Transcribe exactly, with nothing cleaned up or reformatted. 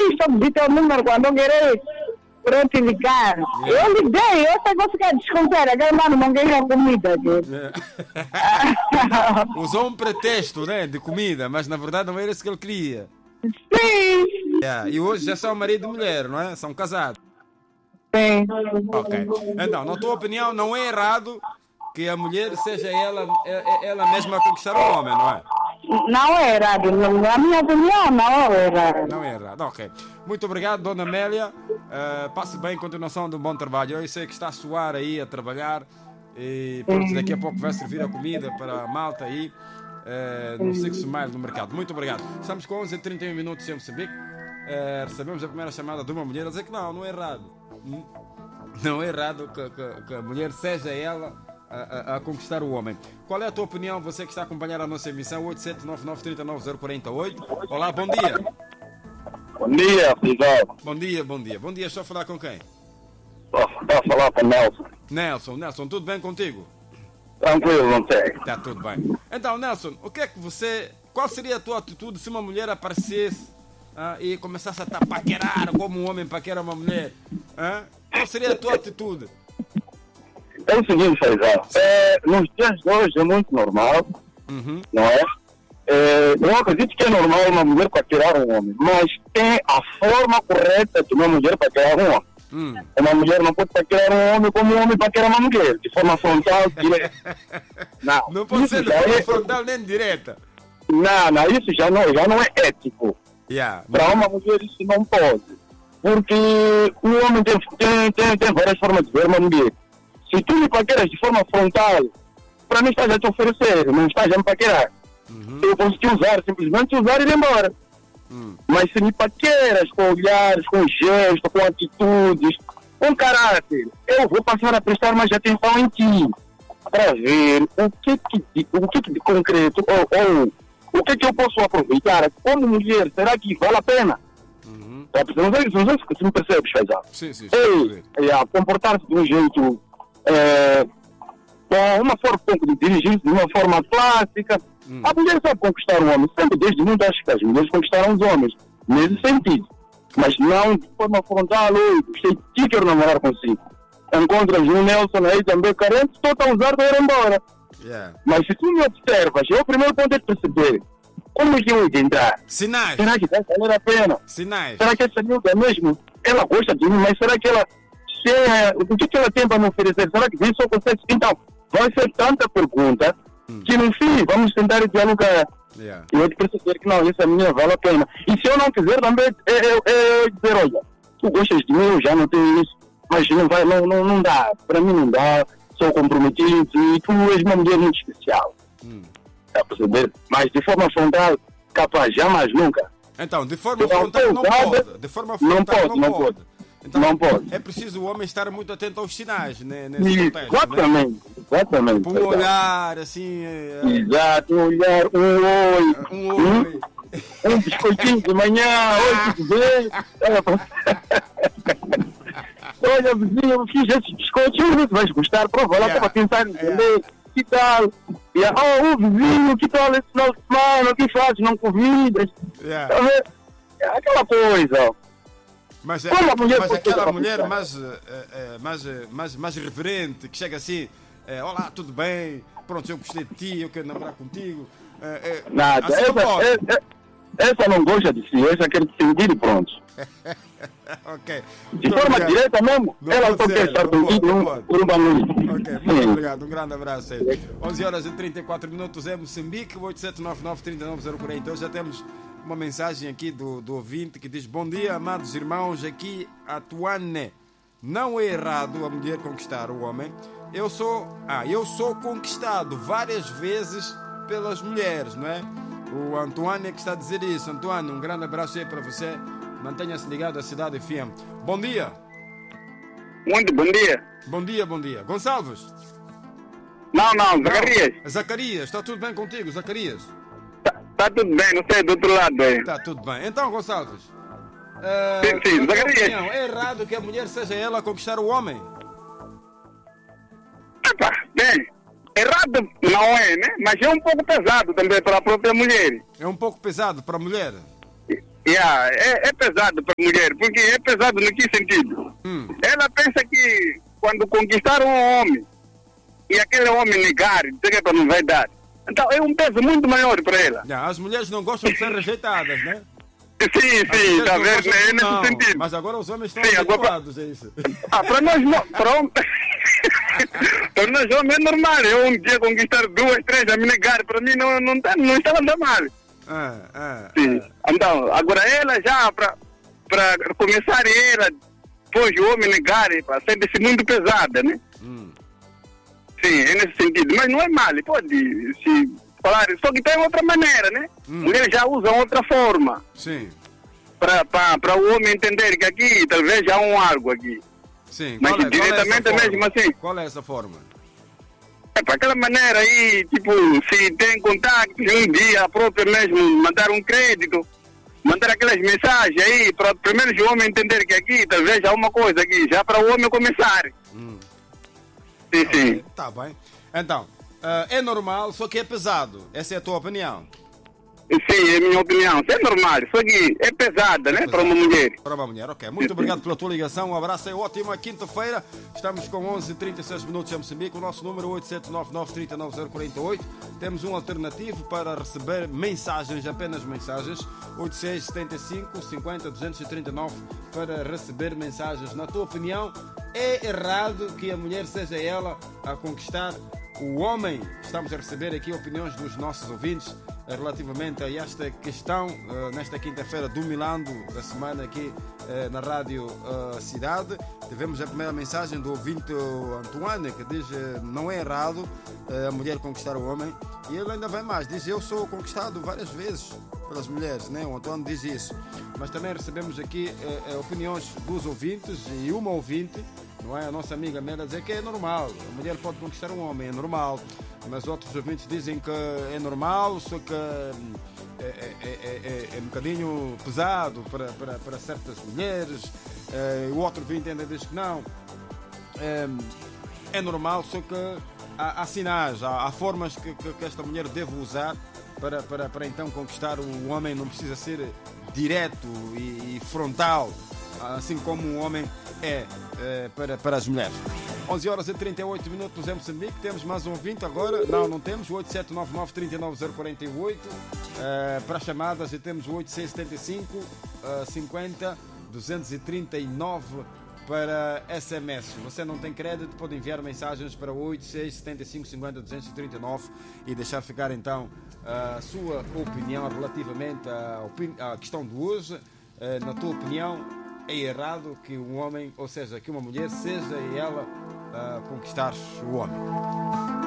fiz só pedir teu número quando eu querer pronto ligar. Yeah. Eu liguei, eu sei que vou ficar descontente. Aquele mano não ganha comida aqui. Yeah. Usou um pretexto, né, de comida, mas na verdade não era isso que ele queria. Sim. Yeah. E hoje já são marido e mulher, não é? São casados. Sim. Ok. Então, na tua opinião, não é errado que a mulher seja ela, ela mesma a conquistar o homem, não é? Não é errado. Na minha opinião, não é errado. Não é errado, ok. Muito obrigado, Dona Amélia. Uh, passe bem, continuação de um bom trabalho. Eu sei que está a suar aí, a trabalhar. E pronto, daqui a pouco vai servir a comida para a malta aí. Uh, no Sexo Mais no mercado. Muito obrigado. Estamos com onze e trinta e um minutos em Moçambique. Uh, recebemos a primeira chamada de uma mulher a dizer que não, não é errado. Não é errado que, que, que a mulher seja ela a, a, a conquistar o homem. Qual é a tua opinião? Você que está a acompanhar a nossa emissão oito sete nove nove três nove zero quatro oito. Olá, bom dia. Bom dia, Frisal. Bom dia, bom dia. Bom dia, estou a falar com quem? Estou a falar com o Nelson. Nelson, Nelson, tudo bem contigo? Tranquilo, não sei. Está tudo bem. Então, Nelson, o que é que você... Qual seria a tua atitude se uma mulher aparecesse ah, e começasse a tá paquerar como um homem paquera uma mulher? Ah? Qual seria a tua atitude? É o seguinte, Frisal. É, nos dias de hoje é muito normal, uhum. não é? É, eu acredito que é normal uma mulher paquerar um homem, mas tem a forma correta de uma mulher paquerar um homem. Hum. Uma mulher não pode paquerar um homem como um homem paquerar uma mulher, de forma frontal, direta. Não, não pode ser de forma é... frontal nem direta. Não, não, isso já não, já não é ético. Yeah. Para uma mulher isso não pode. Porque o homem tem, tem, tem, tem várias formas de ver uma mulher. Se tu me paqueras de forma frontal, para mim estás a te oferecer, não estás a me paquerar. Uhum. Eu posso te usar, simplesmente te usar e ir embora. Hum. Mas se me paqueras com olhares, com gestos, com atitudes, com caráter, eu vou passar a prestar mais atenção em ti para ver o que que, o que, que de concreto ou, ou o que que eu posso aproveitar como mulher. Será que vale a pena? Uhum. É, não sei, não sei se me percebes, Faisal. Sim, sim, sim. É, comportar-se de um jeito é, com uma forma de dirigir-se de uma forma clássica. Hum. A mulher sabe conquistar um homem, sempre desde muito acho que as mulheres conquistaram os homens, nesse sentido. Mas não de forma frontal, oi, gostei de ti, quero namorar consigo. Encontras um Nelson aí também carente, estou a usar para ir embora. Yeah. Mas se tu me observas, eu o primeiro ponto é perceber como é que eu vou entrar. Sinais. Será que vai valer a pena? Sinais. Será que essa miúda mesmo, ela gosta de mim, mas será que ela, se, o que, que ela tem para me oferecer? Será que vem só com sexo? Então, vai ser tanta pergunta hum. que no fim vamos tentar dialogar. Yeah. E eu de perceber que não, essa minha vale a pena. E se eu não quiser também, é, é, é dizer, olha, tu gostas de mim, eu já não tenho isso, mas não, vai, não, não, não dá, para mim não dá, sou comprometido e tu és uma mulher muito especial. Hum. Está a perceber? Mas de forma frontal, capaz, jamais, nunca. Então, de forma então, frontal não pode. De forma frontal não pode. Não pode. pode. Então, não pode. É preciso o homem estar muito atento aos sinais, né, nesse Isso, contexto, exatamente, né? exatamente. Um olhar, assim... É... Exato, um olhar, um oi. Um oi. Um, um biscoitinho de manhã, oi, tudo bem? Olha, vizinho, eu fiz esse biscoito, você vai gostar, prova lá, estava yeah. tentando entender, yeah. que tal? E, oh, o vizinho, que tal esse final de semana, o que fazes, não convidas? Yeah. É aquela coisa, ó. Mas, é, mas aquela mulher mais, é, mais, mais, mais reverente, que chega assim, é, olá, tudo bem, pronto, eu gostei de ti, eu quero namorar contigo. É, é, Nada, assim essa, não é, é, essa não gosta de si, essa quer te sentir e pronto. Ok. De muito forma obrigado. Direta mesmo, não ela só quer estar contigo por uma noite. Ok, muito Sim. obrigado, um grande abraço aí. onze horas e trinta e quatro minutos é Moçambique, oito sete nove nove três nove zero quatro zero. Hoje já temos uma mensagem aqui do, do ouvinte que diz: bom dia, amados irmãos, aqui a Tuane. Não é errado a mulher conquistar o homem. Eu sou, ah, eu sou conquistado várias vezes pelas mulheres, não é? O Antoine é que está a dizer isso. Antoine, um grande abraço aí para você. Mantenha-se ligado à Cidade F M. Bom dia. Muito bom dia. Bom dia, bom dia. Gonçalves? Não, não, Zacarias. Não. Zacarias, está tudo bem contigo, Zacarias? Está tudo bem, não sei, do outro lado aí. Está tudo bem. Então, Gonçalves, uh, sim, sim, Zacarias. É errado que a mulher seja ela a conquistar o homem? Epa, bem, errado não é, né? Mas é um pouco pesado também para a própria mulher. É um pouco pesado para a mulher? Yeah, é, é pesado para a mulher, porque é pesado no que sentido? Hum. Ela pensa que quando conquistar um homem e aquele homem negar, dizer que não vai dar, então é um peso muito maior para ela. Yeah, as mulheres não gostam de ser rejeitadas, né? Sim, sim, está Às vezes vendo? não É gostam- nesse não, sentido. Mas agora os homens estão Sim, agora- habituados a isso. Ah, para nós não. Para, hom- para nós homens é normal. Eu um dia conquistar duas, três, a me negar, para mim não, não, tá- não estava andando mal. Ah, ah, Sim. ah. Então, agora ela já, para começar ela, depois o homem negar, pá, sente-se muito pesada, né? Hum. Sim, é nesse sentido. Mas não é mal, pode se falar. Só que tem outra maneira, né? Hum. Mulheres já usam outra forma. Sim, Para o homem entender que aqui talvez já há um algo aqui. sim. Mas Qual é- qual é essa diretamente é forma? mesmo assim. Qual é essa forma? É para aquela maneira aí, tipo, se tem contactos, um dia a própria mesmo mandar um crédito, mandar aquelas mensagens aí, para primeiro o homem entender que aqui talvez há uma coisa aqui, já para o homem começar. Hum. Sim, sim. Ok, tá bem. Então, ah, é normal, só que é pesado. Essa é a tua opinião? Sim, é a minha opinião. Isso é normal, só que é pesada, né, para uma mulher. Para uma mulher, ok. Muito obrigado pela tua ligação. Um abraço e ótima quinta-feira. Estamos com onze e trinta e seis minutos em Moçambique. O nosso número é oito sete nove nove, três nove zero quatro oito. Temos um alternativo para receber mensagens, apenas mensagens. oito seis sete cinco, cinquenta, duzentos e trinta e nove para receber mensagens. Na tua opinião, é errado que a mulher seja ela a conquistar o homem? Estamos a receber aqui opiniões dos nossos ouvintes relativamente a esta questão, uh, nesta quinta-feira do Milando da semana aqui uh, na Rádio uh, Cidade. Tivemos a primeira mensagem do ouvinte Antoine, que diz uh, não é errado uh, a mulher conquistar o homem, e ele ainda vai mais, diz eu sou conquistado várias vezes pelas mulheres, né? O Antoine diz isso. Mas também recebemos aqui uh, uh, opiniões dos ouvintes, e uma ouvinte, não é? A nossa amiga Mela dizer que é normal, a mulher pode conquistar um homem, é normal. Mas outros ouvintes dizem que é normal, só que hum, é, é, é, é, é um bocadinho pesado para, para, para certas mulheres. É, o outro ouvinte ainda diz que não, é, é normal, só que há, há sinais, há, há formas que, que, que esta mulher deve usar para, para, para então conquistar o homem. Não precisa ser direto e, e frontal, assim como um homem é, é para, para as mulheres. onze horas e trinta e oito minutos em Moçambique. Temos mais um ouvinte agora. Não, não temos. oito sete nove nove, três nove zero quatro oito. Uh, para chamadas e temos o oito seis sete cinco, cinquenta, duzentos e trinta e nove para S M S. Você não tem crédito, pode enviar mensagens para oito seis sete cinco, cinquenta, duzentos e trinta e nove e deixar ficar então a sua opinião relativamente à, opini- à questão de hoje. Uh, na tua opinião, é errado que um homem, ou seja, que uma mulher seja ela a conquistar o homem?